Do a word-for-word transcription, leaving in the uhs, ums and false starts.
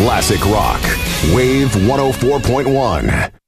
Classic Rock. Wave one oh four point one.